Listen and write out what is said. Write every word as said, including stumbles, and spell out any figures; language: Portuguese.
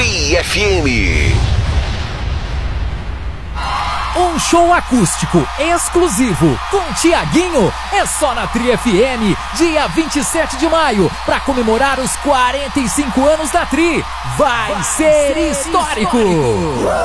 Tri F M. Um show acústico exclusivo com Tiaguinho é só na Tri F M, dia vinte e sete de maio, para comemorar os quarenta e cinco anos da Tri. Vai, Vai ser, ser histórico! histórico.